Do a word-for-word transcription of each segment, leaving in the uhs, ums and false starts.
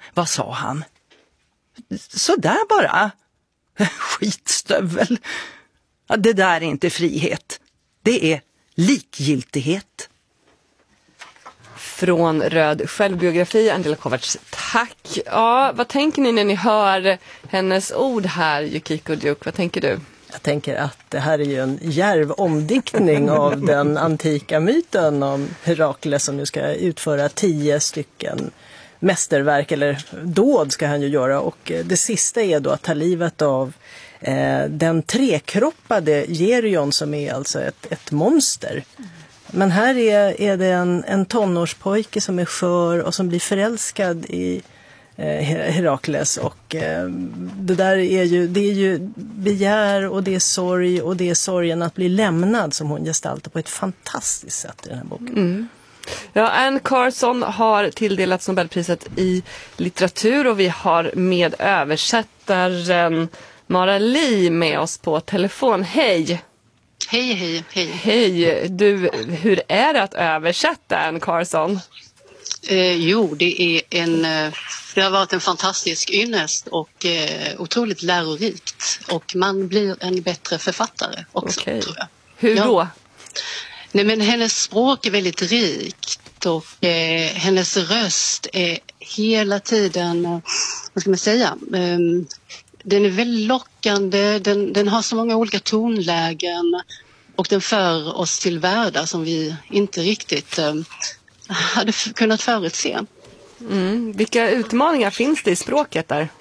Vad sa han? Så där bara. Skitstövel. Ja, det där är inte frihet. Det är likgiltighet. Från Röd självbiografi, Angela Kovacs, tack. Ja, vad tänker ni när ni hör hennes ord här, Yukiko Duke? Vad tänker du? Jag tänker att det här är ju en djärv omdiktning av den antika myten om Herakles som nu ska utföra tio stycken mästerverk, eller dåd ska han ju göra. Och det sista är då att ta livet av eh, den trekroppade Geryon som är alltså ett, ett monster. Men här är, är det en, en tonårspojke som är skör och som blir förälskad i eh, Herakles. Och eh, det där är ju, det är ju begär och det är sorg och det är sorgen att bli lämnad som hon gestaltar på ett fantastiskt sätt i den här boken. Mm. Ja, Anne Carson har tilldelats Nobelpriset i litteratur och vi har med översättaren Mara Li med oss på telefon. Hej! Hej, hej, hej. Hej, du, hur är det att översätta Anne Carson? Eh, jo, det är en, det har varit en fantastisk ynnest och eh, otroligt lärorikt. Och man blir en bättre författare också, okay. Tror jag. Hur ja. då? Nej, men hennes språk är väldigt rikt och eh, hennes röst är hela tiden, eh, vad ska man säga, eh, den är väldigt lockande, den, den har så många olika tonlägen och den för oss till världar som vi inte riktigt eh, hade f- kunnat förutse. Mm. Vilka utmaningar finns det i språket där?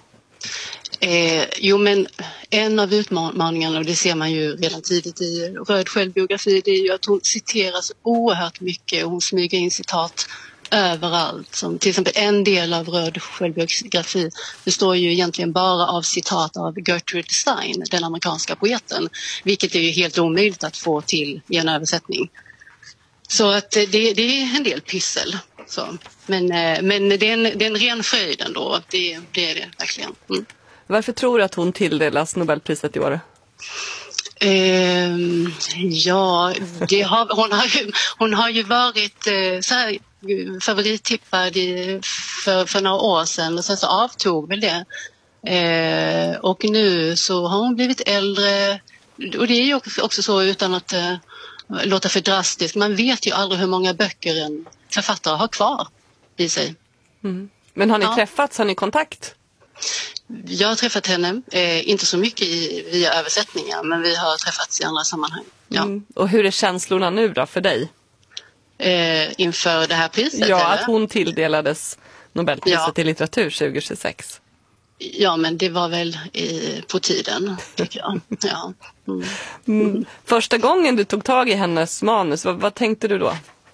Eh, jo, men en av utmaningarna, och det ser man ju redan tidigt i Röd självbiografi, det är ju att hon citeras oerhört mycket och hon smyger in citat överallt. Som till exempel en del av Röd självbiografi består ju egentligen bara av citat av Gertrude Stein, den amerikanska poeten, vilket är ju helt omöjligt att få till i en översättning. Så att det, det är en del pyssel. Så. Men, men det, är en, det är en ren fröjd ändå, det, det är det verkligen. Mm. Varför tror du att hon tilldelas Nobelpriset i år? Eh, ja, det har, hon, har ju, hon har ju varit eh, så här, favorittippad i, för, för några år sedan och sen så avtog väl det. Eh, och nu så har hon blivit äldre och det är ju också så utan att eh, låta för drastiskt. Man vet ju aldrig hur många böcker en författare har kvar i sig. Mm. Men har ni ja. träffats? Har ni kontakt? Jag har träffat henne, eh, inte så mycket i, via översättningar, men vi har träffats i andra sammanhang. Ja. Mm. Och hur är känslorna nu då för dig? Eh, inför det här priset? Ja, eller? Att hon tilldelades Nobelpriset ja. i litteratur tjugohundratjugosex. Ja, men det var väl i, på tiden, tycker jag. Ja. Mm. Mm. Första gången du tog tag i hennes manus, vad, vad tänkte du då?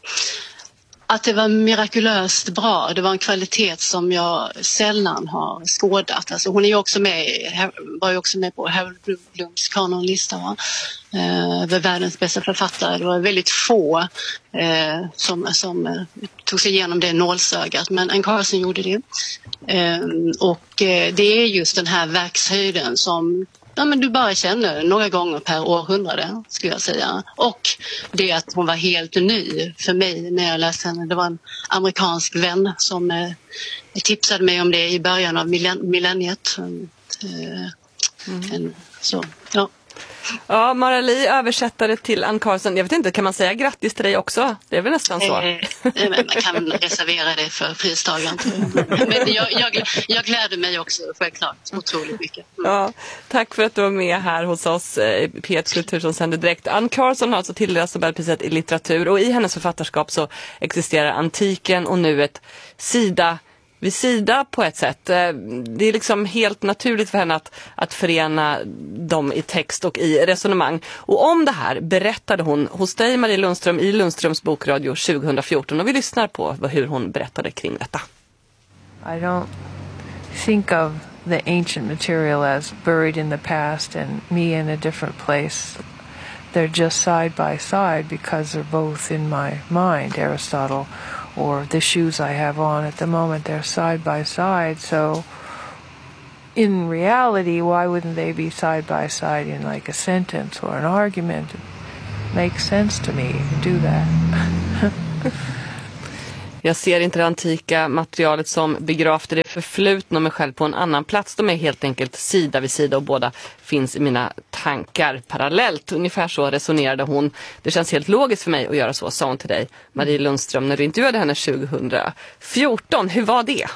Att det var mirakulöst bra. Det var en kvalitet som jag sällan har skådat. Alltså hon är ju också med, var ju också med på Harold Blooms kanonlista, va? Eh, världens bästa författare. Det var väldigt få eh, som, som eh, tog sig igenom det nålsögat. Men Anne Carson gjorde det. Eh, och eh, det är just den här verkshöjden som ja, men du bara känner några gånger per århundrade, skulle jag säga. Och det att hon var helt ny för mig när jag läste henne. Det var en amerikansk vän som eh, tipsade mig om det i början av millenn- millenniet. Eh, mm. en, så, ja. Ja, Mara Li, översättare till Anne Carson. Jag vet inte, kan man säga grattis till dig också? Det är väl nästan så. Eh, man kan reservera det för pristagaren. Men jag, jag, jag gläder mig också, självklart, otroligt mycket. Mm. Ja, tack för att du var med här hos oss i P ett Kultur som sänder direkt. Anne Carson har alltså tilldelats Nobelpriset i litteratur och i hennes författarskap så existerar antiken och nuet sida vid sida på ett sätt. Det är liksom helt naturligt för henne att, att förena dem i text och i resonemang. Och om det här berättade hon hos dig, Marie Lundström, i Lundströms bokradio tjugohundrafjorton. Och vi lyssnar på hur hon berättade kring detta. I don't think of the ancient material as buried in the past and me in a different place. They're just side by side because they're both in my mind, Aristotle, or the shoes I have on at the moment, they're side by side. So in reality, why wouldn't they be side by side in like a sentence or an argument? It makes sense to me to do that. Jag ser inte det antika materialet som begravt i det förflutna och mig själv på en annan plats. De är helt enkelt sida vid sida och båda finns i mina tankar parallellt. Ungefär så resonerade hon. Det känns helt logiskt för mig att göra så, sa hon till dig, Marie Lundström, när du intervjuade henne tjugohundrafjorton. Hur var det?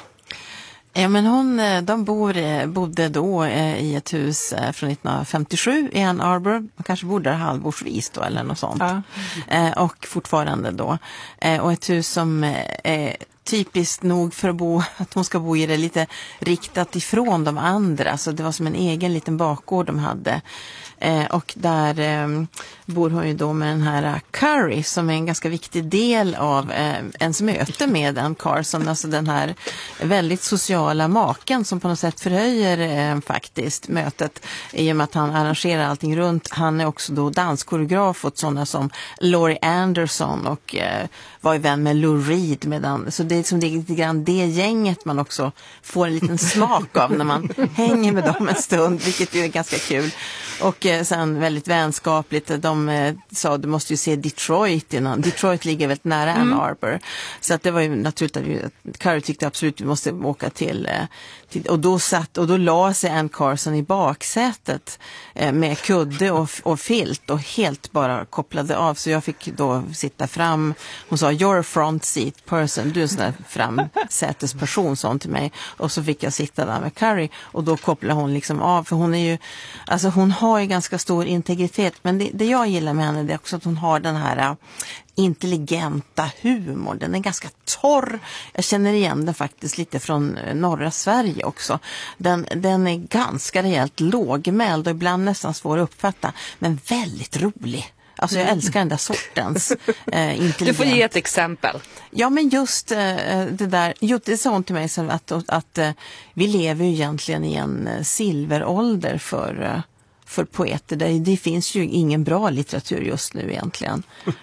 Ja, men hon, de bor, bodde då i ett hus från nittonhundrafemtiosju i Ann Arbor. Man kanske bodde där halvårsvis då eller något sånt. Ja. Och fortfarande då. Och ett hus som är typiskt nog för att, bo, att hon ska bo i det lite riktat ifrån de andra. Så det var som en egen liten bakgård de hade. Eh, och där eh, bor hon ju då med den här uh, Curry som är en ganska viktig del av eh, ens möte med Ann Carson. Alltså den här väldigt sociala maken som på något sätt förhöjer eh, faktiskt mötet i och med att han arrangerar allting runt. Han är också då danskoreograf åt sådana som Laurie Anderson och eh, var ju vän med Lou Reed. Medan, så det är liksom det, lite grann det gänget man också får en liten smak av när man hänger med dem en stund, vilket ju är ganska kul. Och eh, sen väldigt vänskapligt, de eh, sa du måste ju se Detroit innan. Detroit ligger väldigt nära Ann Arbor. Så att det var ju naturligt att Curry tyckte absolut vi måste åka till, eh, till och då satt och då la sig Ann Carson i baksätet eh, med kudde och, och filt och helt bara kopplade av. Så jag fick då sitta fram. Hon sa you're a front seat person. Du är en sån där framsätesperson, sa hon till mig. Och så fick jag sitta där med Curry och då kopplade hon liksom av, för hon är ju alltså hon har ju ganska stor integritet, men det, det jag gillar med henne är också att hon har den här uh, intelligenta humor. Den är ganska torr. Jag känner igen den faktiskt lite från uh, norra Sverige också. Den, den är ganska rejält lågmäld och ibland nästan svår att uppfatta, men väldigt rolig. Alltså jag älskar den där sortens eh, intelligens. Du får ge ett exempel. Ja, men just eh, det där, jo, det sa hon till mig som att, att eh, vi lever ju egentligen i en eh, silverålder för, eh, för poeter. Det, det finns ju ingen bra litteratur just nu egentligen.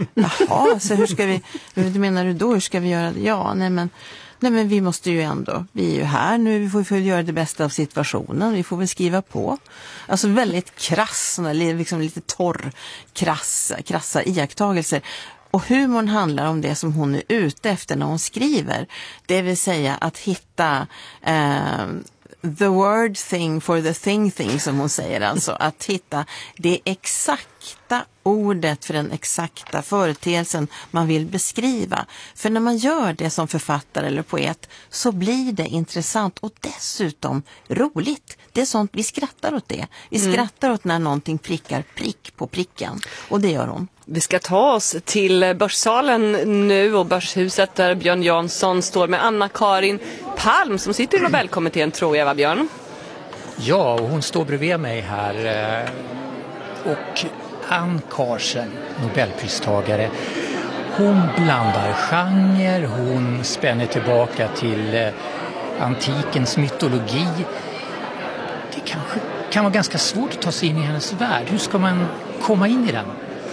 Jaha, så hur ska vi, hur menar du då, hur ska vi göra det? Ja, nej men Nej, men vi måste ju ändå, vi är ju här nu, vi får, får göra det bästa av situationen, vi får väl skriva på. Alltså väldigt krass, liksom lite torr, krass, krassa iakttagelser. Och humorn handlar om det som hon är ute efter när hon skriver. Det vill säga att hitta eh, the word thing for the thing thing, som hon säger. Alltså att hitta det exakta ordet för den exakta företeelsen man vill beskriva. För när man gör det som författare eller poet så blir det intressant och dessutom roligt. Det är sånt, vi skrattar åt det. Vi mm. skrattar åt när någonting prickar prick på pricken. Och det gör hon. Vi ska ta oss till Börssalen nu och Börshuset där Björn Jansson står med Anna-Karin Palm som sitter i Nobelkommittén, tror jag, va Björn? Ja, och hon står bredvid mig här. Och Ann Carson, Nobelpristagare, hon blandar genre, hon spänner tillbaka till antikens mytologi. Det kanske kan vara ganska svårt att ta sig in i hennes värld. Hur ska man komma in i den?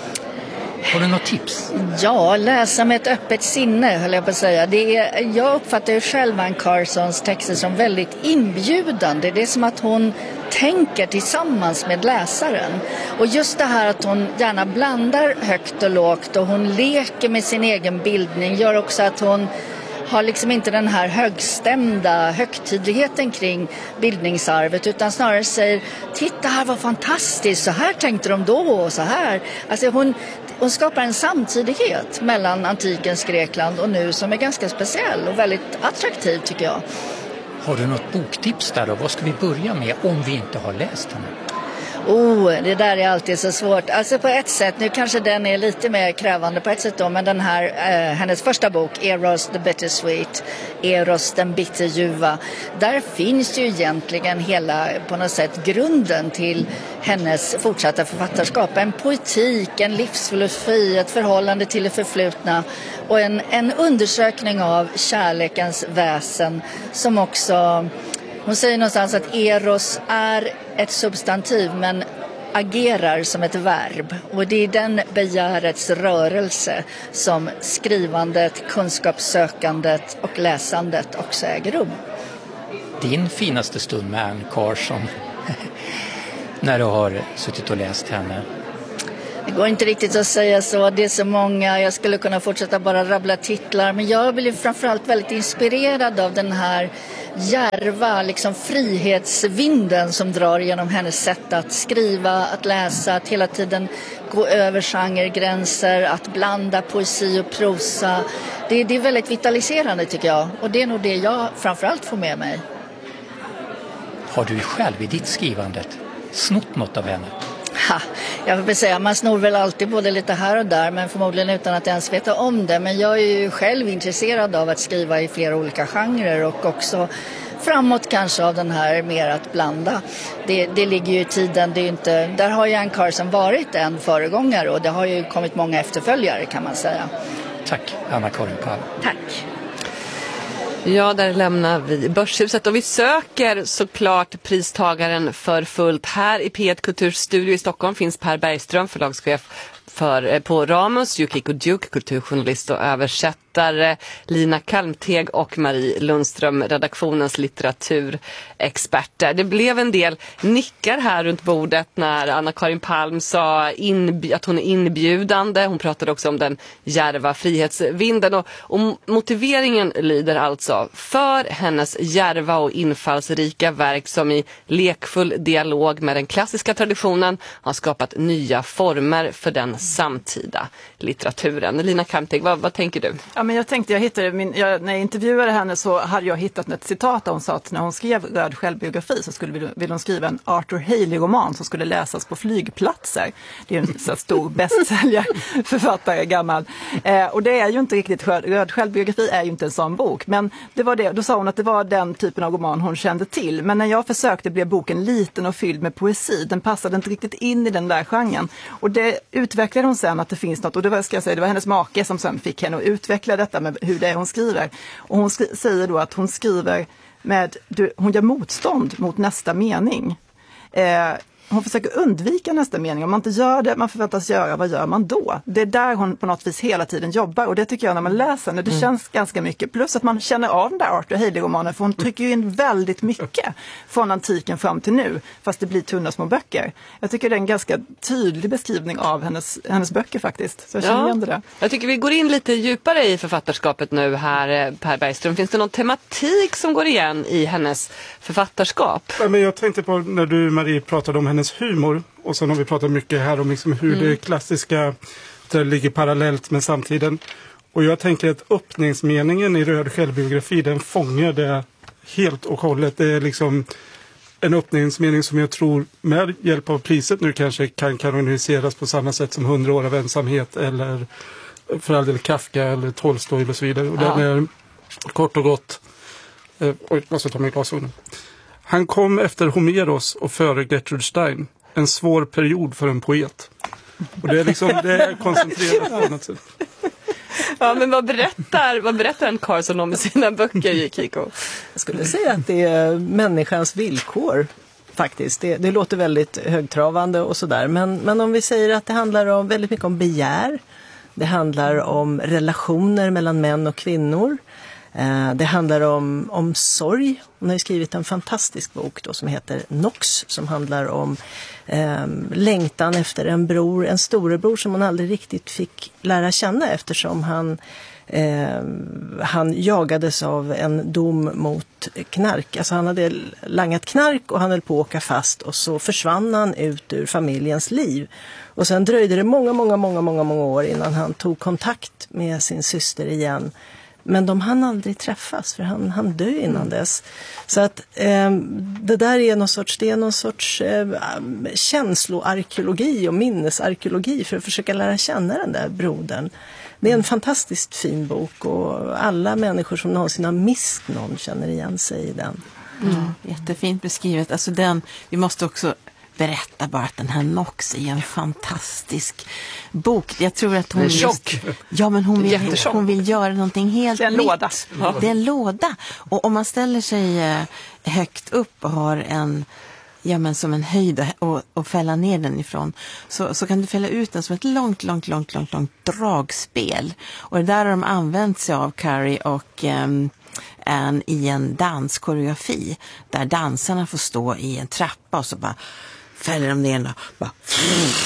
Har du något tips? Ja, läsa med ett öppet sinne, höll jag på att säga. Det är, jag uppfattar ju själv Ann Carsons texter som väldigt inbjudande. Det är som att hon tänker tillsammans med läsaren. Och just det här att hon gärna blandar högt och lågt och hon leker med sin egen bildning gör också att hon har liksom inte den här högstämda högtidligheten kring bildningsarvet, utan snarare säger, titta här vad fantastiskt, så här tänkte de då och så här. Alltså hon, hon skapar en samtidighet mellan antikens Grekland och nu som är ganska speciell och väldigt attraktiv, tycker jag. Har du något boktips där då? Vad ska vi börja med om vi inte har läst henne? Oh, det där är alltid så svårt. Alltså på ett sätt, nu kanske den är lite mer krävande på ett sätt då, men den här, eh, hennes första bok, Eros the Bittersweet, Eros den bitterljuva, där finns ju egentligen hela, på något sätt, grunden till hennes fortsatta författarskap. En poetik, en livsfilosofi, ett förhållande till det förflutna och en, en undersökning av kärlekens väsen som också... Hon säger någonstans att eros är ett substantiv men agerar som ett verb. Och det är den begärets rörelse som skrivandet, kunskapssökandet och läsandet också äger rum. Din finaste stund med Ann Carson när du har suttit och läst henne? Det går inte riktigt att säga så. Det är så många. Jag skulle kunna fortsätta bara rabbla titlar. Men jag blir framförallt väldigt inspirerad av den här djärva liksom frihetsvinden som drar genom hennes sätt att skriva, att läsa, att hela tiden gå över genregränser, att blanda poesi och prosa. Det, det är väldigt vitaliserande tycker jag. Och det är nog det jag framförallt får med mig. Har du själv i ditt skrivande snott något av henne? Ha, jag vill säga, man snor väl alltid både lite här och där, men förmodligen utan att ens veta om det. Men jag är ju själv intresserad av att skriva i flera olika genrer och också framåt kanske av den här mer att blanda. Det, det ligger ju i tiden, det är inte, där har ju Anne Carson varit en föregångare och det har ju kommit många efterföljare kan man säga. Tack, Anna-Karin Palm. Tack. Ja, där lämnar vi Börshuset och vi söker såklart pristagaren för fullt. Här i P ett Kulturstudio i Stockholm finns Per Bergström, förlagschef för, på Ramus, Yukiko Duke, kulturjournalist och översättare, Lina Kalmteg och Marie Lundström, redaktionens litteraturexperter. Det blev en del nickar här runt bordet när Anna-Karin Palm sa inb- att hon är inbjudande. Hon pratade också om den djärva frihetsvinden och, och motiveringen lyder alltså: för hennes djärva och infallsrika verk som i lekfull dialog med den klassiska traditionen har skapat nya former för den samtida litteraturen. Lina Kalmteg, vad, vad tänker du? Ja, men jag tänkte, jag hittade min, jag, när jag intervjuade henne så hade jag hittat ett citat där hon sa att när hon skrev Röd självbiografi så skulle vill hon skriva en Arthur Hailey-roman som skulle läsas på flygplatser. Det är en så stor bästsäljare-författare, gammal. Eh, och det är ju inte riktigt, Röd självbiografi är ju inte en sån bok. Men det var det, då sa hon att det var den typen av roman hon kände till. Men när jag försökte blev boken liten och fylld med poesi. Den passade inte riktigt in i den där genren. Och det utvecklade hon sen att det finns något, och det var, ska jag säga, det var hennes make som sen fick henne att utveckla detta med hur det är hon skriver. Och hon skri- säger då att hon skriver med, du, hon gör motstånd mot nästa mening. Eh, hon försöker undvika nästa mening. Om man inte gör det man förväntas göra, vad gör man då? Det är där hon på något vis hela tiden jobbar, och det tycker jag när man läser det, det mm. känns ganska mycket. Plus att man känner av den där Arthur Hailey-romanen, för hon trycker ju in väldigt mycket från antiken fram till nu, fast det blir tunna små böcker. Jag tycker det är en ganska tydlig beskrivning av hennes, hennes böcker faktiskt. Så jag känner ja. igen det där. Jag tycker vi går in lite djupare i författarskapet nu här, Per Bergström. Finns det någon tematik som går igen i hennes författarskap? Ja, men jag tänkte på när du, Marie, pratade om hennes humor. Och sen har vi pratat mycket här om liksom hur mm. det klassiska det ligger parallellt med samtiden. Och jag tänker att öppningsmeningen i Röd självbiografi, den fångar det helt och hållet. Det är liksom en öppningsmening som jag tror med hjälp av priset nu kanske kan kanoniseras på samma sätt som hundra år av ensamhet eller för all del Kafka eller Tolstoj och så vidare. Och ja. Den är kort och gott. Eh, oj, jag måste ta mig glasögonen. Han kom efter Homeros och före Gertrude Stein. En svår period för en poet. Och det är liksom, det är koncentrerat på något sätt. Ja, men vad berättar, vad berättar en Carson om i sina böcker, Yukiko? Jag skulle säga att det är människans villkor faktiskt. Det, det låter väldigt högtravande och sådär. Men, men om vi säger att det handlar om väldigt mycket om begär. Det handlar om relationer mellan män och kvinnor. Det handlar om, om sorg. Hon har skrivit en fantastisk bok då som heter Nox, som handlar om eh, längtan efter en bror, en storebror som hon aldrig riktigt fick lära känna eftersom han, eh, han jagades av en dom mot knark. Alltså han hade langat knark och han höll på att åka fast, och så försvann han ut ur familjens liv. Och sen dröjde det många, många, många, många, många år innan han tog kontakt med sin syster igen. Men de hann aldrig träffas, för han, han dö innan dess. Så att eh, det där är någon sorts, det är någon sorts eh, känsloarkeologi och minnesarkeologi för att försöka lära känna den där brodern. Det är en fantastiskt fin bok, och alla människor som någonsin har mist någon känner igen sig i den. Mm. Jättefint beskrivet. Alltså den, vi måste också berätta bara att den här Nox är en fantastisk bok. Jag tror att hon just, ja, men hon vill, hon vill göra någonting helt det är en nytt. Låda. Ja. Det är en låda. Och om man ställer sig högt upp och har en, ja, men som en höjd och, och fälla ner den ifrån, så, så kan du fälla ut den som ett långt, långt, långt, långt, långt dragspel. Och det där har de använt sig av, Carrie och um, en, i en danskoreografi där dansarna får stå i en trappa och så bara fäller de ner och bara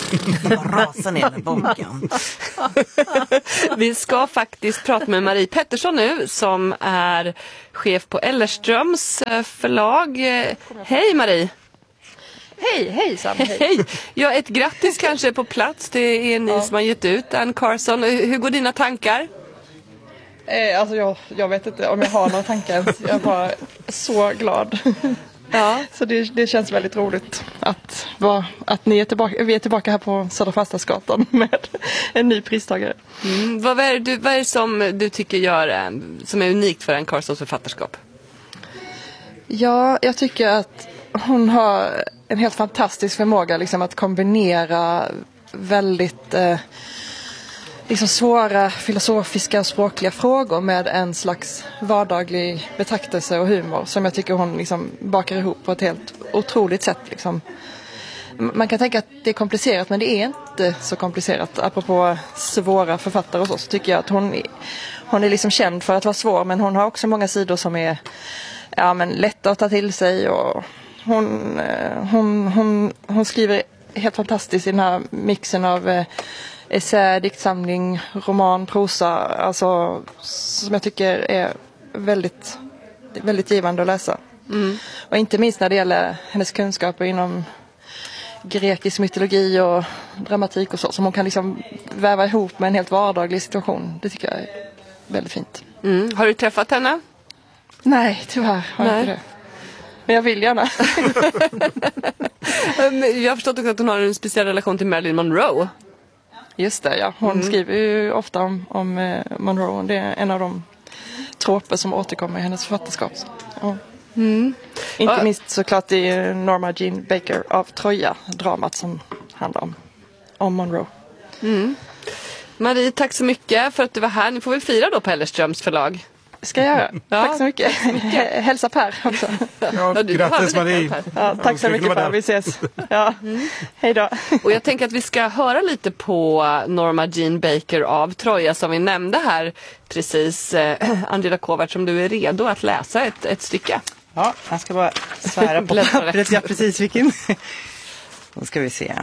Rasa ner med boken. Vi ska faktiskt prata med Marie Pettersson nu som är chef på Ellerströms förlag. Hej Marie! Hej, hej Sam, hej. Hej! Ja, ett grattis kanske på plats. Det är ni ja. som har gett ut Anne Carson. Hur går dina tankar? Eh, alltså jag, jag vet inte om jag har några tankar. Jag är bara så glad. Ja. Så det, det känns väldigt roligt att, var, att ni är tillbaka, vi är tillbaka här på Södra Fastighetsgatan med en ny pristagare. Mm, vad, är det, vad är det som du tycker gör, som är unikt för Anne Carsons författarskap? Ja, jag tycker att hon har en helt fantastisk förmåga liksom, att kombinera väldigt eh, liksom svåra filosofiska och språkliga frågor med en slags vardaglig betraktelse och humor som jag tycker hon liksom bakar ihop på ett helt otroligt sätt. Liksom. Man kan tänka att det är komplicerat, men det är inte så komplicerat. Apropå svåra författare och så, så tycker jag att hon, hon är liksom känd för att vara svår, men hon har också många sidor som är ja, men lätta att ta till sig. Och hon, hon, hon, hon skriver helt fantastiskt i den här mixen av eh, essä, diktsamling, roman, prosa, alltså, som jag tycker är väldigt, väldigt givande att läsa. Mm. Och inte minst när det gäller hennes kunskaper inom grekisk mytologi och dramatik och så, som hon kan liksom väva ihop med en helt vardaglig situation. Det tycker jag är väldigt fint. Mm. Har du träffat henne? Nej, tyvärr har jag inte det. Men jag vill gärna. Jag har förstått också att hon har en speciell relation till Marilyn Monroe. Just det, ja. Hon mm. skriver ju ofta om, om eh, Monroe. Det är en av de troper som återkommer i hennes författarskap. Ja. Mm. Inte ja. minst såklart det är Norma Jean Baker av Troja, dramat som handlar om, om Monroe. Mm. Marie, tack så mycket för att du var här. Ni får väl fira då på Ellerströms förlag. Ska jag göra. Ja. Tack så mycket. Hälsa Per också. Ja, grattis Marie. Ja, tack så mycket Per, vi ses. Ja. Mm. Hej då. Och jag tänker att vi ska höra lite på Norma Jean Baker av Troja som vi nämnde här precis. Eh, Angela Kovacs, om du är redo att läsa ett, ett stycke. Ja, jag ska bara svära på pappret. Ja, precis vilken. Då ska vi se.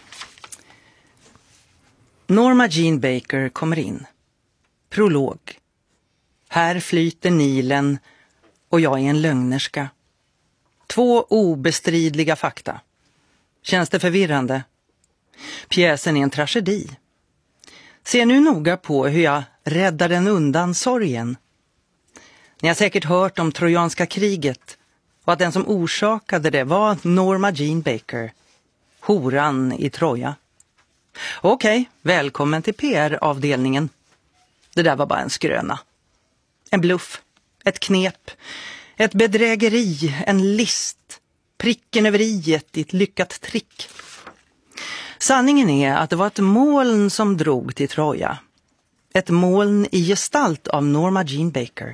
Norma Jean Baker kommer in. Prolog. Här flyter Nilen och jag är en lögnerska. Två obestridliga fakta. Känns det förvirrande? Pjäsen är en tragedi. Se nu noga på hur jag räddar den undan sorgen. Ni har säkert hört om trojanska kriget och att den som orsakade det var Norma Jean Baker, horan i Troja. Okej, välkommen till P R-avdelningen. Det där var bara en skröna. En bluff, ett knep, ett bedrägeri, en list, pricken över iet i ett lyckat trick. Sanningen är att det var ett moln som drog till Troja. Ett moln i gestalt av Norma Jean Baker.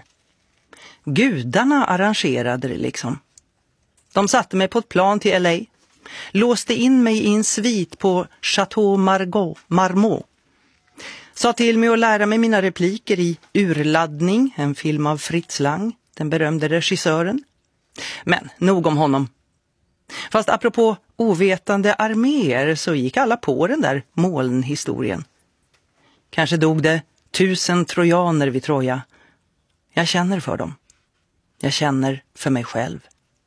Gudarna arrangerade det liksom. De satte mig på ett plan till L A, låste in mig i en svit på Chateau Margaux, Marmont. Sa till mig att lära mig mina repliker i Urladdning, en film av Fritz Lang, den berömde regissören. Men nog om honom. Fast apropå ovetande arméer så gick alla på den där molnhistorien. Kanske dog det tusen trojaner vid Troja. Jag känner för dem. Jag känner för mig själv.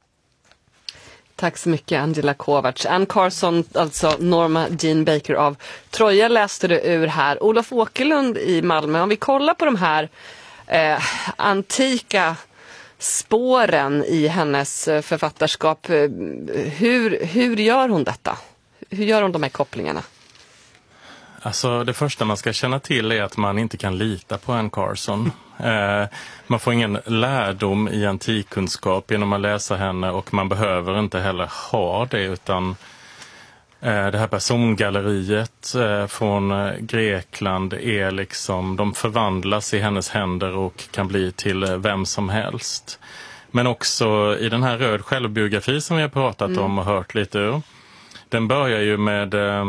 Tack så mycket Angela Kovacs. Anne Carson, alltså Norma Jean Baker av Troja läste du ur här. Olof Åkerlund i Malmö. Om vi kollar på de här eh, antika spåren i hennes författarskap. Hur, hur gör hon detta? Hur gör hon de här kopplingarna? Alltså det första man ska känna till är att man inte kan lita på Anne Carson. Eh, man får ingen lärdom i antikkunskap genom att läsa henne och man behöver inte heller ha det utan eh, det här persongalleriet eh, från Grekland är liksom, de förvandlas i hennes händer och kan bli till eh, vem som helst. Men också i den här röd självbiografi som vi har pratat mm. om och hört lite ur. Den börjar ju med eh,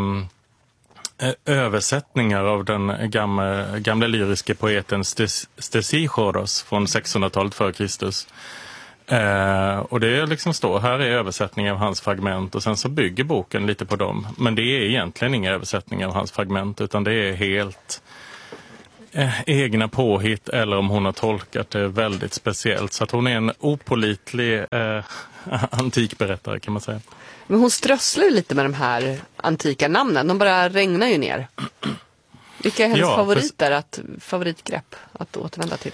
översättningar av den gamla, gamla lyriske poeten Stesichoros från sexhundratalet före Kristus. Eh, och det liksom står, här är översättning av hans fragment och sen så bygger boken lite på dem. Men det är egentligen inga översättningar av hans fragment utan det är helt eh, egna påhitt eller om hon har tolkat det väldigt speciellt. Så att hon är en opålitlig eh, antikberättare kan man säga. Men hon strösslar ju lite med de här antika namnen. De bara regnar ju ner. Vilka är hennes ja, favoriter, att, favoritgrepp att återvända till?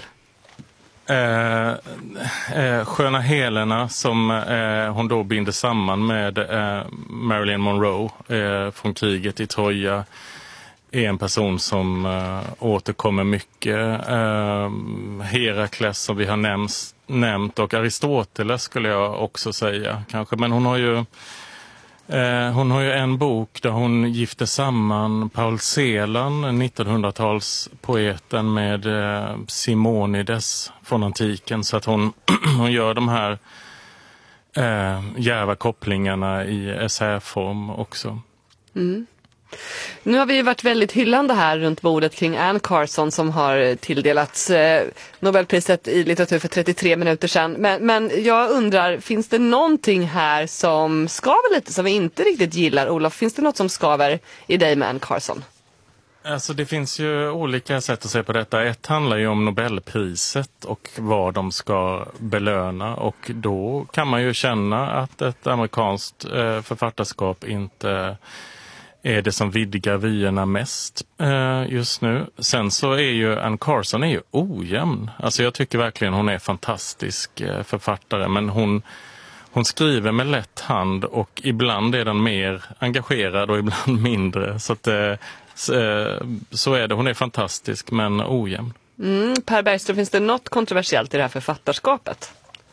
Eh, eh, Sköna Helena som eh, hon då binder samman med eh, Marilyn Monroe eh, från kriget i Troja är en person som eh, återkommer mycket. Eh, Herakles som vi har nämnt, nämnt och Aristoteles skulle jag också säga kanske, men hon har ju Eh, hon har ju en bok där hon gifter samman Paul Celan, nittonhundratalspoeten, med eh, Simonides från antiken. Så att hon, hon gör de här eh, djärva kopplingarna i essäform också. Mm. Nu har vi varit väldigt hyllande här runt bordet kring Anne Carson som har tilldelats eh, Nobelpriset i litteratur för trettiotre minuter sedan. Men, men jag undrar, finns det någonting här som skaver lite som vi inte riktigt gillar? Olof, finns det något som skaver i dig med Anne Carson? Alltså det finns ju olika sätt att se på detta. Ett handlar ju om Nobelpriset och vad de ska belöna. Och då kan man ju känna att ett amerikanskt eh, författarskap inte är det som vidgar vyerna mest eh, just nu. Sen så är ju Anne Carson är ju ojämn. Alltså jag tycker verkligen hon är fantastisk eh, författare. Men hon, hon skriver med lätt hand och ibland är den mer engagerad och ibland mindre. Så, att, eh, så, så är det. Hon är fantastisk men ojämn. Mm, Per Bergström, finns det något kontroversiellt i det här författarskapet?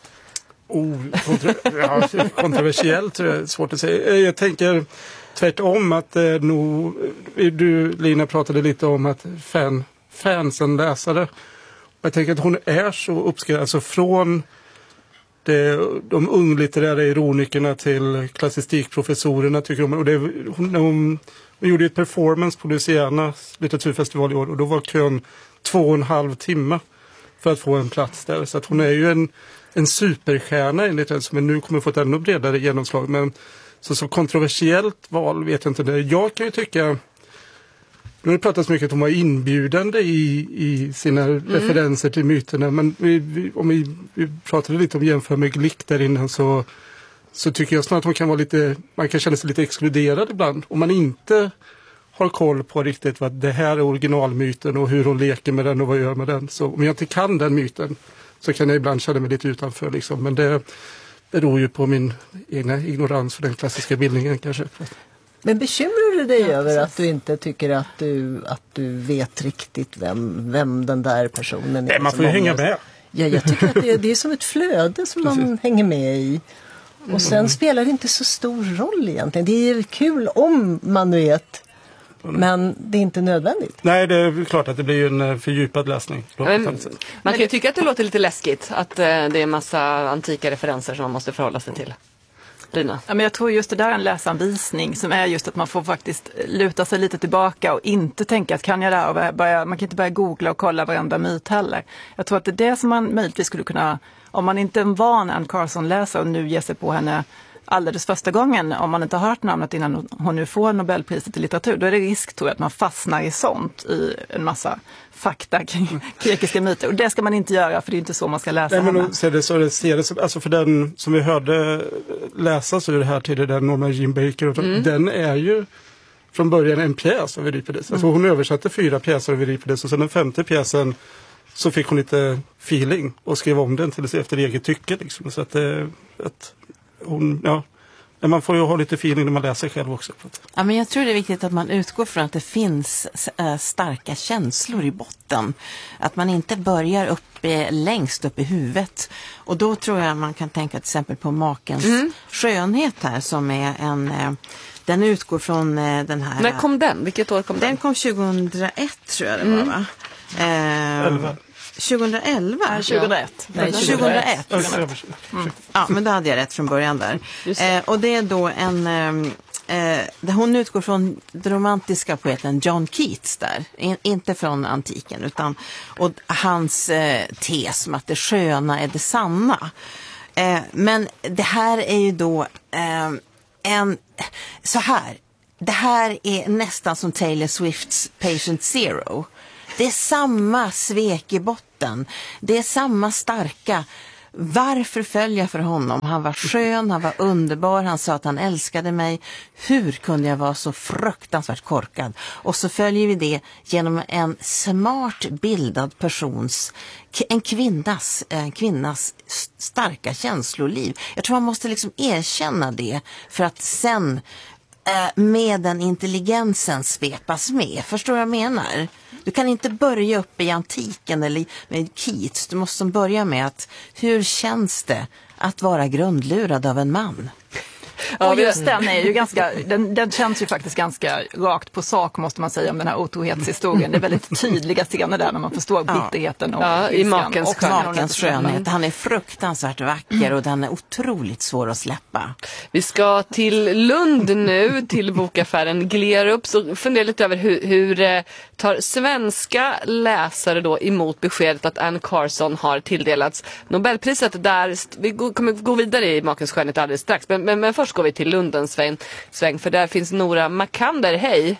Oh, kontro- ja, kontroversiellt är det svårt att säga. Jag tänker tvärtom att eh, nog, du Lina pratade lite om att fan, fansen läsare. Och jag tänker att hon är så uppskattad, alltså från det, de unglitterära ironikerna till klassistikprofessorerna tycker om. Och det, hon, hon, hon gjorde ett performance på Louisianas litteraturfestival i år och då var kön två och en halv timme för att få en plats där. Så att hon är ju en, en superstjärna enligt det som nu kommer få ett ännu bredare genomslag. Men så, så kontroversiellt val vet jag inte. Det. Jag kan ju tycka, nu har det pratats mycket att hon var inbjudande i, i sina mm. referenser till myterna. Men vi, vi, om vi, vi pratade lite om jämför med Glick där innan så, så tycker jag snarare att hon kan vara lite, man kan känna sig lite exkluderad ibland. Om man inte har koll på riktigt vad det här är originalmyten och hur hon leker med den och vad gör med den. Så om jag inte kan den myten så kan jag ibland känna mig lite utanför liksom. Men det beror ju på min egna ignorans för den klassiska bildningen kanske. Men bekymrar du dig ja, över precis. Att du inte tycker att du, att du vet riktigt vem, vem den där personen är? Nej, man får ju hänga med. Ja, jag tycker att det, det är som ett flöde som precis. Man hänger med i. Och sen mm. spelar det inte så stor roll egentligen. Det är kul om man vet, men det är inte nödvändigt. Nej, det är klart att det blir en fördjupad läsning. Men, man kan ju tycka att det låter lite läskigt att eh, det är en massa antika referenser som man måste förhålla sig till. Lina? Ja, men jag tror just det där är en läsanvisning som är just att man får faktiskt luta sig lite tillbaka och inte tänka att kan jag det här och börja, man kan inte börja googla och kolla varenda myt heller. Jag tror att det är det som man möjligtvis skulle kunna, om man inte är en van Anne Carson-läsare och nu ger sig på henne alldeles första gången, om man inte har hört namnet innan hon nu får Nobelpriset i litteratur, då är det risk tror jag att man fastnar i sånt i en massa fakta kring grekiska myter. Och det ska man inte göra, för det är inte så man ska läsa Nej, henne. men ser det, så det, ser det som, alltså för den som vi hörde läsas ur det här till den Norma Jean Baker, mm. den är ju från början en pjäs av Euripides. Mm. Alltså hon översatte fyra pjäser av Euripides och sen den femte pjäsen så fick hon lite feeling och skrev om den till efter eget tycke. Liksom. Så att, att hon, ja, man får ju ha lite feeling när man läser själv också. Ja, men jag tror det är viktigt att man utgår från att det finns äh, starka känslor i botten. Att man inte börjar upp i, längst upp i huvudet. Och då tror jag man kan tänka till exempel på Makens mm. skönhet här som är en... Äh, den utgår från äh, den här... När kom den? Vilket år kom den? Den kom tjugohundraett tror jag det var, mm. va? Äh, tjugohundraelva? Nej, tjugohundraett. Nej, tjugohundraett. Mm. Ja, men då hade jag rätt från början där. Eh, och det är då en... Eh, hon utgår från den romantiska poeten John Keats där. In, inte från antiken, utan och hans eh, tes om att det sköna är det sanna. Eh, men det här är ju då eh, en, så här, det här är nästan som Taylor Swifts Patient Zero. Det är samma svek i botten, det är samma starka. Varför följa för honom? Han var skön, han var underbar, han sa att han älskade mig. Hur kunde jag vara så fruktansvärt korkad? Och så följer vi det genom en smart bildad persons, en kvinnas, en kvinnas starka känsloliv. Jag tror man måste liksom erkänna det för att sen med den intelligensen svepas med. Förstår jag menar? Du kan inte börja upp i antiken eller med Keats. Du måste börja med att hur känns det att vara grundlurad av en man? Och just den är ju ganska, den, den känns ju faktiskt ganska rakt på sak måste man säga om den här otrohetshistorien. Det är väldigt tydliga scener där när man förstår bitterheten och ja, i makens, och makens skönhet. Han är fruktansvärt vacker och den är otroligt svår att släppa. Vi ska till Lund nu, till bokaffären Glerup, så funderar lite över hur, hur tar svenska läsare då emot beskedet att Anne Carson har tilldelats Nobelpriset. Där vi kommer gå vidare i makens skönhet alldeles strax, men, men, men först går vi till Lundens sväng, sväng för där finns Nora Makander. Hej!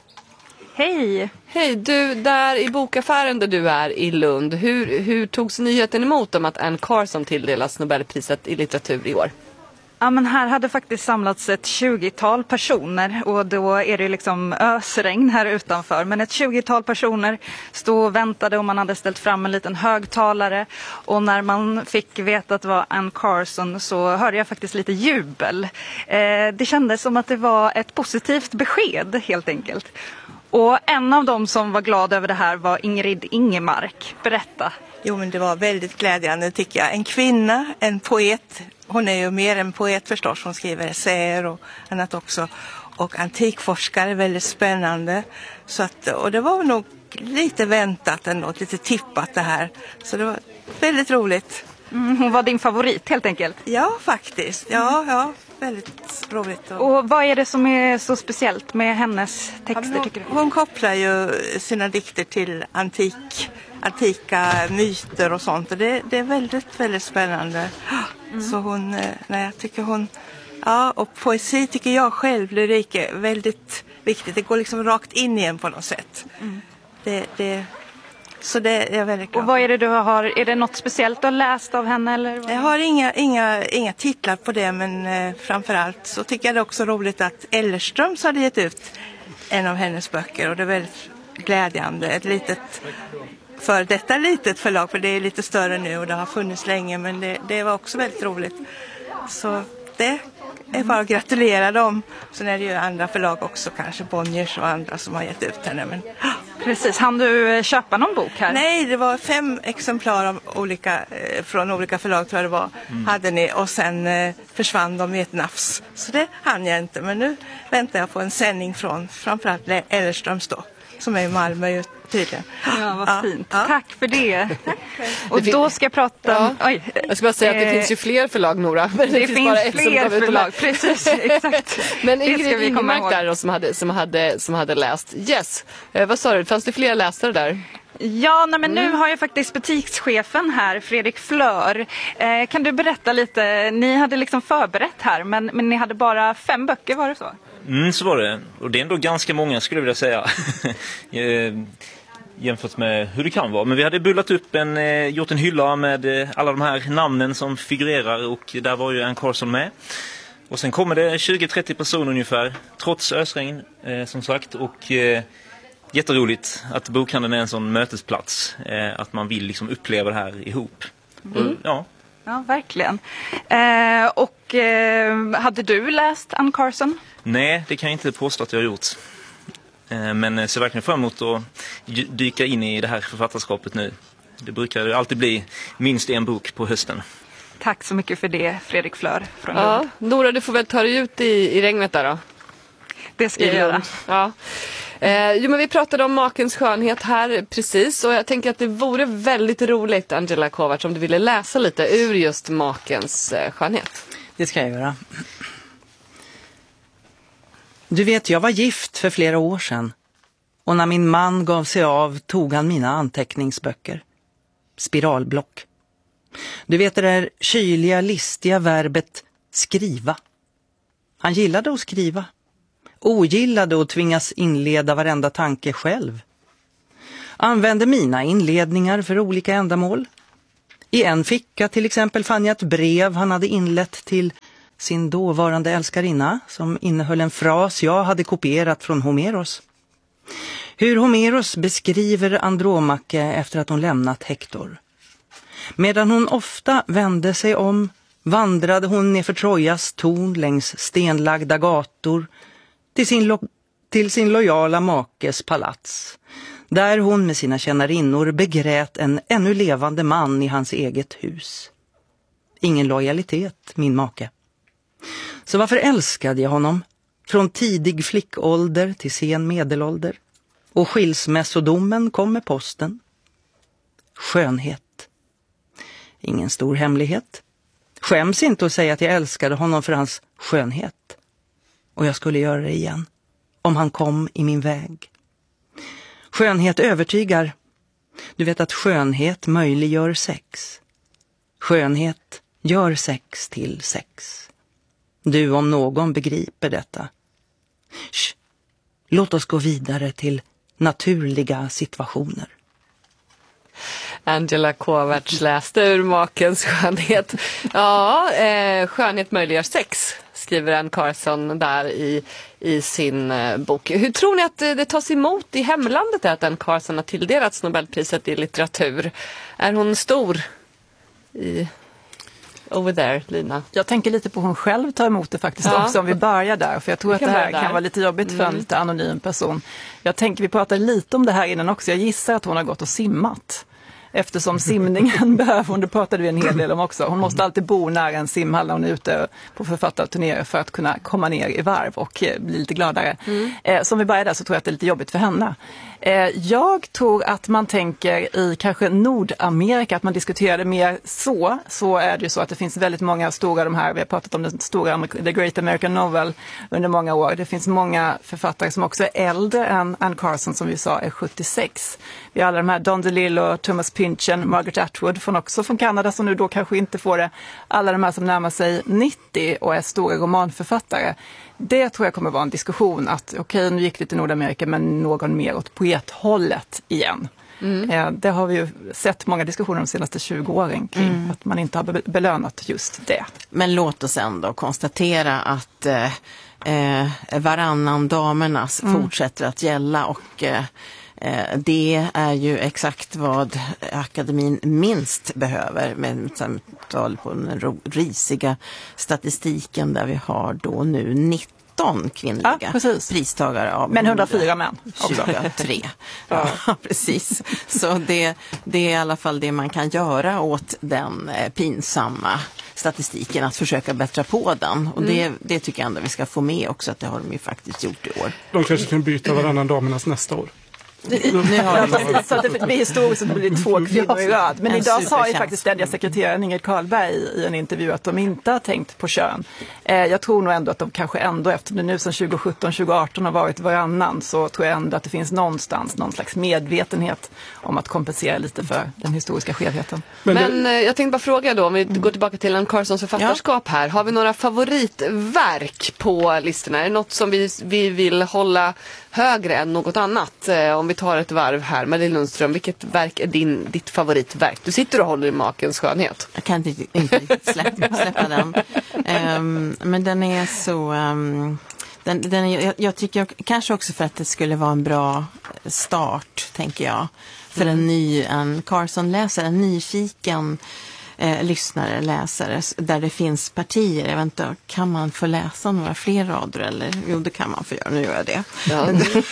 Hej! Hej, du där i bokaffären där du är i Lund. Hur, hur togs nyheten emot om att Anne Carson tilldelas Nobelpriset i litteratur i år? Ja, men här hade faktiskt samlats ett tjugotal personer och då är det liksom ösregn här utanför. Men ett tjugotal personer stod och väntade och man hade ställt fram en liten högtalare. Och när man fick veta att det var Anne Carson så hörde jag faktiskt lite jubel. Eh, det kändes som att det var ett positivt besked helt enkelt. Och en av dem som var glad över det här var Ingrid Ingemark. Berätta. Jo, men det var väldigt glädjande tycker jag. En kvinna, en poet. Hon är ju mer en poet förstås. Hon skriver essäer och annat också. Och antikforskare, väldigt spännande. Så att, och det var nog lite väntat ändå, lite tippat det här. Så det var väldigt roligt. Mm, hon var din favorit helt enkelt? Ja, faktiskt. Ja, ja. Väldigt roligt. Och... och vad är det som är så speciellt med hennes texter hon, tycker du? Hon kopplar ju sina dikter till antik, antika myter och sånt. Och det, det är väldigt, väldigt spännande. Mm. Så hon, nej, jag tycker hon, ja, och poesi tycker jag själv, lyrik är väldigt viktigt. Det går liksom rakt in igen på något sätt. Mm. Det, det, så det är jag väldigt glad. Och vad är det du har, är det något speciellt du har läst av henne? Eller vad? Jag har inga, inga, inga titlar på det, men eh, framförallt så tycker jag det är också roligt att Ellerströms hade gett ut en av hennes böcker och det är väldigt glädjande. Ett litet, för detta litet förlag, för det är lite större nu och det har funnits länge, men det, det var också väldigt roligt. Så det är bara att gratulera dem. Sen är det ju andra förlag också, kanske Bonniers och andra som har gett ut henne. Men... Precis, hann du köpa någon bok här? Nej, det var fem exemplar av olika, från olika förlag tror jag det var, mm. hade ni. Och sen eh, försvann de i ett nafs. Så det hann jag inte, men nu väntar jag på en sändning från framförallt Ellerströms då, som är i Malmö ju tydligen. Ja, vad ja, fint. Ja. Tack för det. Och då ska jag prata om... Ja. Oj. Jag ska bara säga att det eh, finns ju fler förlag, Nora. Men det, det finns, finns bara ett fler förlag, precis. Exakt. Men Ingrid Ingemark där då, som hade, som, hade, som hade läst. Yes. Eh, vad sa du? Fanns det fler läsare där? Ja, nej, men mm. nu har jag faktiskt butikschefen här, Fredrik Flör. Eh, kan du berätta lite? Ni hade liksom förberett här, men, men ni hade bara fem böcker, var det så? Mm, så var det. Och det är ändå ganska många skulle jag vilja säga. Jämfört med hur det kan vara. Men vi hade bullat upp en, eh, gjort en hylla med eh, alla de här namnen som figurerar och där var ju Anne Carson med. Och sen kommer det tjugo till trettio personer ungefär, trots ösregn eh, som sagt. Och eh, jätteroligt att bokhandeln är en sån mötesplats. Eh, att man vill liksom uppleva det här ihop. Mm. Och, ja. Ja, verkligen. Eh, och eh, hade du läst Anne Carson? Nej, det kan jag inte påstå att jag har gjort. Men ser verkligen fram emot att dyka in i det här författarskapet nu. Det brukar alltid bli minst en bok på hösten. Tack så mycket för det, Fredrik Flör från ja, Lund. Nora, du får väl ta dig ut i, i regnet där då. Det ska jag göra. Ja. Eh, jo, men vi pratade om makens skönhet här precis och jag tänker att det vore väldigt roligt, Angela Kovacs, om du ville läsa lite ur just makens eh, skönhet. Det ska jag göra. Du vet, jag var gift för flera år sedan och när min man gav sig av tog han mina anteckningsböcker. Spiralblock. Du vet det där kyliga, listiga verbet skriva. Han gillade att skriva. Ogillade att tvingas inleda varenda tanke själv. Använde mina inledningar för olika ändamål. I en ficka till exempel fann jag ett brev han hade inlett till sin dåvarande älskarinna som innehöll en fras jag hade kopierat från Homeros. Hur Homeros beskriver Andromache efter att hon lämnat Hektor. Medan hon ofta vände sig om vandrade hon ner för Trojas torn längs stenlagda gator till sin, lo- till sin lojala makes palats. Där hon med sina tjänarinnor begrät en ännu levande man i hans eget hus. Ingen lojalitet, min make. Så varför älskade jag honom? Från tidig flickålder till sen medelålder. Och skilsmässodomen kom med posten. Skönhet. Ingen stor hemlighet. Skäms inte att säga att jag älskade honom för hans skönhet. Och jag skulle göra det igen. Om han kom i min väg. Skönhet övertygar. Du vet att skönhet möjliggör sex. Skönhet gör sex till sex. Du om någon begriper detta. Shh. Låt oss gå vidare till naturliga situationer. Angela Kovacs läste ur Makens skönhet. Ja, eh, skönhet möjliggör sex, skriver Anne Carson där i, i sin eh, bok. Hur tror ni att eh, det tas emot i hemlandet att Anne Carson har tilldelats Nobelpriset i litteratur? Är hon stor i... over there, Lina? Jag tänker lite på hon själv tar emot det faktiskt ja. också, om vi börjar där. För jag tror vi att det här kan vara lite jobbigt mm. för en lite anonym person. Jag tänker, vi pratade lite om det här innan också. Jag gissar att hon har gått och simmat. Eftersom simningen behöver hon, det pratade vi en hel del om också. Hon måste alltid bo nära en simhall när hon är ute på författarturnéer för att kunna komma ner i varv och eh, bli lite gladare. Mm. Eh, som vi börjar där så tror jag att det är lite jobbigt för henne. Eh, jag tror att man tänker i kanske Nordamerika, att man diskuterar det mer så. Så är det ju så att det finns väldigt många stora, de här, vi har pratat om den stora The Great American Novel under många år. Det finns många författare som också är äldre än Anne Carson, som vi sa är sjuttiosex. Vi har alla de här Don DeLillo, Thomas Pynchon, Margaret Atwood från också från Kanada, som nu då kanske inte får det. Alla de här som närmar sig nittio och är stora romanförfattare. Det tror jag kommer vara en diskussion att okej, okay, nu gick det till Nordamerika, men någon mer åt poethållet igen. Mm. Eh, det har vi ju sett många diskussioner de senaste tjugo åren kring mm. att man inte har be- belönat just det. Men låt oss ändå konstatera att eh, eh, varannan damernas mm. fortsätter att gälla, och eh, det är ju exakt vad akademin minst behöver, med tal på den risiga statistiken där vi har då nu nitton kvinnliga ja, pristagare av men hundrafyra män tjugotre. Ja, precis. Så det, det är i alla fall det man kan göra åt den pinsamma statistiken, att försöka bättra på den. Och det, mm. det tycker jag ändå vi ska få med också, att det har de ju faktiskt gjort i år. De kanske kan byta varannan damernas nästa år. Nu har ja, precis, så att det blir historiskt så det blir två kvinnor i rad. Men en idag sa ju faktiskt ständiga sekreteraren Ingrid Karlberg i en intervju att de inte har tänkt på kön. Eh, jag tror nog ändå att de kanske ändå, efter det nu som tjugo sjutton tjugo arton har varit varannan, så tror jag ändå att det finns någonstans någon slags medvetenhet om att kompensera lite för den historiska skevheten. Men, Men eh, jag tänkte bara fråga då, om vi går tillbaka till Anne Carsons författarskap här. Har vi några favoritverk på listorna? Är det något som vi, vi vill hålla högre än något annat? Eh, om vi tar ett varv här. Marie Lundström, vilket verk är din, ditt favoritverk? Du sitter och håller i Makens skönhet. Jag kan inte, inte riktigt släppa, släppa den. Um, men den är så... Um, den, den är, jag, jag tycker kanske också för att det skulle vara en bra start, tänker jag. För mm. en ny en Carson-läsare, en nyfiken eh, lyssnare, läsare, där det finns partier. Jag vet inte, kan man få läsa några fler rader? Eller? Jo, det kan man få göra. Nu gör jag det. Ja.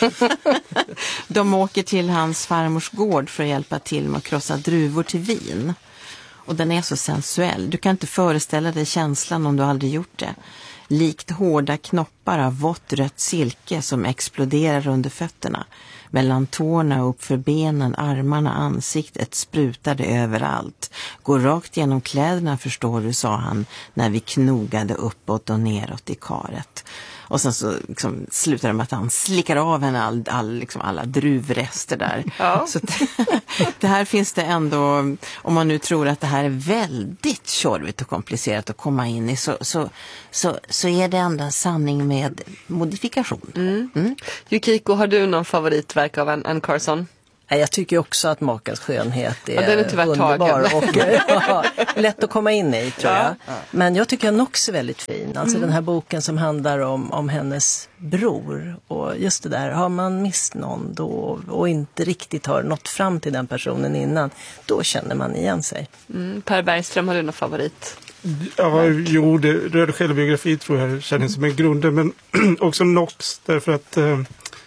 De åker till hans farmors gård för att hjälpa till med att krossa druvor till vin. Och den är så sensuell. Du kan inte föreställa dig känslan om du aldrig gjort det. Likt hårda knoppar av vått rött silke som exploderar under fötterna. Mellan tårna och upp för benen, armarna, ansiktet sprutade överallt. Går rakt genom kläderna, förstår du, sa han när vi knogade uppåt och neråt i karet. Och sen så liksom slutar det med att han slickar av henne all, all, liksom alla druvrester där. Ja. Så det, det här finns det ändå, om man nu tror att det här är väldigt tjorvigt och komplicerat att komma in i, så, så, så, så är det ändå en sanning med modifikation. Mm. Mm. Yukiko, har du någon favoritverk av Anne Carson? Jag tycker också att Makans skönhet är, ja, den är tyvärr underbar tagen. och ja, lätt att komma in i, tror jag. Ja. Men jag tycker att Knox är väldigt fin. Alltså mm. den här boken som handlar om, om hennes bror. Och just det där, har man mist någon då och inte riktigt har nått fram till den personen innan, då känner man igen sig. Mm. Per Bergström, har du någon favorit? Ja, jo, det, röd självbiografi tror jag känner som en grund, men också Knox, därför att eh,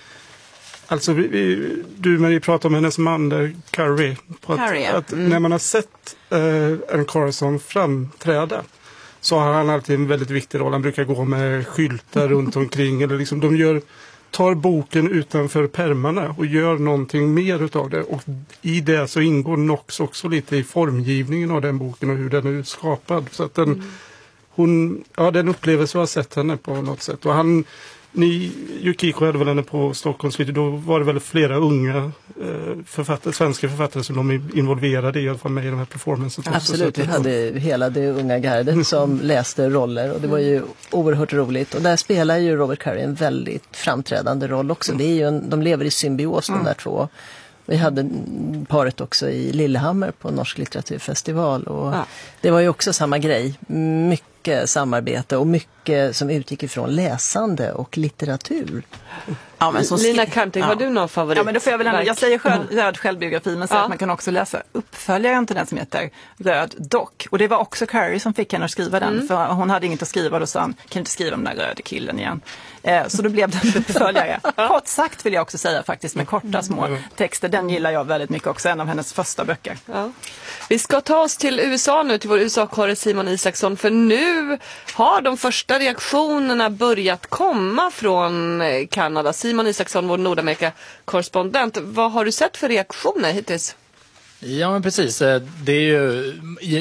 alltså vi, vi, du Marie pratar om hennes man där, Carrie, på att, Carrie, att mm. när man har sett eh, Anne Carson framträda så har han alltid en väldigt viktig roll. Han brukar gå med skyltar runt omkring, eller liksom de gör, tar boken utanför pärmarna och gör någonting mer utav det, och i det så ingår Knox också lite i formgivningen av den boken och hur den är skapad, så att den mm. hon, ja, den upplevelse har sett henne på något sätt. Och han, ni, Yukiko hade väl henne på Stockholms video, då var det väl flera unga eh, författare, svenska författare som de är involverade i, i alla fall med i de här performances. Absolut, vi hade hela det unga gardet som läste roller, och det var ju oerhört roligt. Och där spelar ju Robert Carrie en väldigt framträdande roll också. Det är ju en, de lever i symbios, de där två. Vi hade paret också i Lillehammer på Norsk litteraturfestival, och ja. det var ju också samma grej. Mycket samarbete och mycket som utgick ifrån läsande och litteratur. Ja, men så Lina Kanting, ja. har du någon favorit? Ja, men då får jag väl ändå, jag säger själv, röd självbiografi, men så ja. att man kan också läsa uppföljaren till den som heter Röd dock. Och det var också Carrie som fick henne att skriva den, mm. för hon hade inget att skriva, då sa han, kan inte skriva om den där röda killen igen. Eh, så då blev det en uppföljare. Kort sagt vill jag också säga faktiskt, med korta små texter. Den gillar jag väldigt mycket också, en av hennes första böcker. Ja. Vi ska ta oss till U S A nu, till vår U S A-korre Simon Isaksson, för nu har de första reaktionerna börjat komma från Kanada. Simon Isaksson, vår Nordamerika-korrespondent. Vad har du sett för reaktioner hittills? Ja, men precis. Det är ju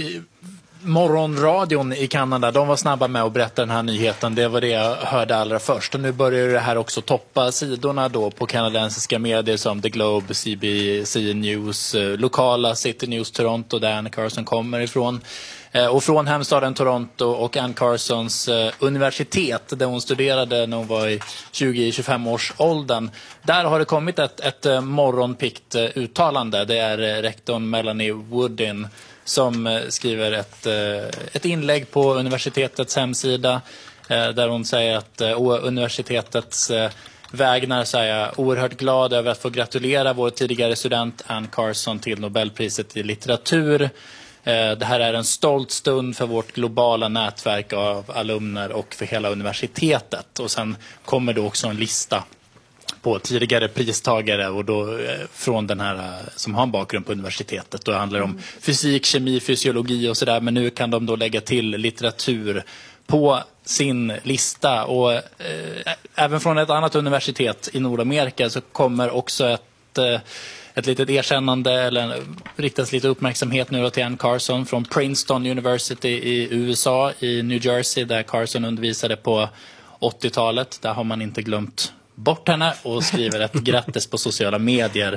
morgonradion i Kanada. De var snabba med att berätta den här nyheten. Det var det jag hörde allra först. Och nu börjar det här också toppa sidorna då på kanadensiska medier som The Globe, C B C News, lokala City News Toronto där Anne Carson kommer ifrån. Och från hemstaden Toronto och Anne Carsons eh, universitet där hon studerade när hon var i tjugo till tjugofem års åldern. Där har det kommit ett, ett eh, morgonpikt eh, uttalande. Det är eh, rektorn Melanie Woodin som eh, skriver ett, eh, ett inlägg på universitetets hemsida eh, där hon säger att eh, universitetets eh, vägnar så är jag oerhört glad över att få gratulera vår tidigare student Anne Carson till Nobelpriset i litteratur. Det här är en stolt stund för vårt globala nätverk av alumner och för hela universitetet. Och sen kommer det också en lista på tidigare pristagare och då från den här som har en bakgrund på universitetet. Då handlar det om fysik, kemi, fysiologi och sådär. Men nu kan de då lägga till litteratur på sin lista. Och eh, även från ett annat universitet i Nordamerika så kommer också ett... Eh, Ett litet erkännande eller riktas lite uppmärksamhet nu till Anne Carson från Princeton University i U S A i New Jersey där Carson undervisade på åttiotalet. Där har man inte glömt bort henne och skriver ett grattis på sociala medier.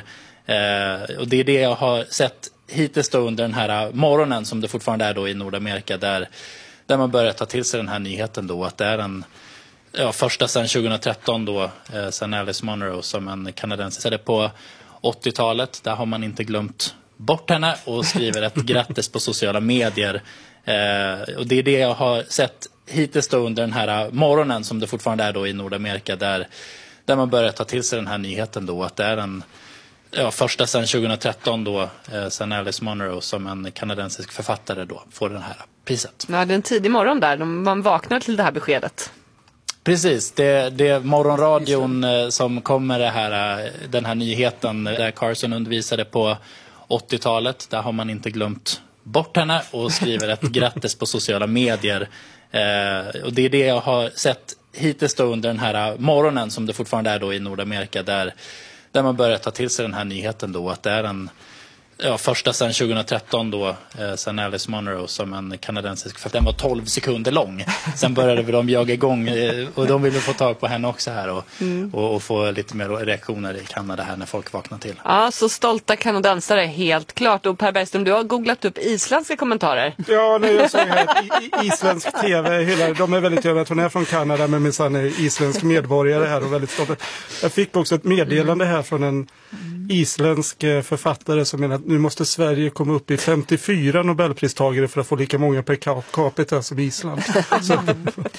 Eh, och det är det jag har sett hittills då under den här morgonen som det fortfarande är då i Nordamerika där, där man börjar ta till sig den här nyheten då att det är en ja, första sedan tjugohundratretton då eh, sedan Alice Munro som en kanadensare på åttiotalet. Där har man inte glömt bort henne och skriver ett grattis på sociala medier. Eh, och det är det jag har sett hittills då under den här morgonen som det fortfarande är då i Nordamerika där, där man börjar ta till sig den här nyheten då att det är en ja, första sedan tjugohundratretton då eh, sedan Alice Munro som en kanadensisk författare då får den här priset. Ja, det är en tidig morgon där. Man vaknar till det här beskedet. Precis, det, det är morgonradion eh, som kommer det här, den här nyheten där Carson undervisade på åttiotalet. Där har man inte glömt bort henne och skriver ett grattis på sociala medier. Eh, och det är det jag har sett hittills då under den här morgonen som det fortfarande är då i Nordamerika där, där man börjar ta till sig den här nyheten då att det är en Ja, första sen tjugohundratretton då, eh, sen Alice Munro som en kanadensisk, för att den var tolv sekunder lång. Sen började vi de jaga igång eh, och de ville få tag på henne också här och, mm. och, och få lite mer reaktioner i Kanada här när folk vaknar till. Ja, så stolta kanadensare, helt klart. Och Per Bergström, du har googlat upp isländska kommentarer. Ja, nej, jag såg här i, isländsk tv, hela, de är väldigt över att hon är från Kanada men minsann är isländsk medborgare här och väldigt stolt. Jag fick också ett meddelande här från en isländsk författare som menar att nu måste Sverige komma upp i femtiofyra Nobelpristagare för att få lika många per capita som Island. Så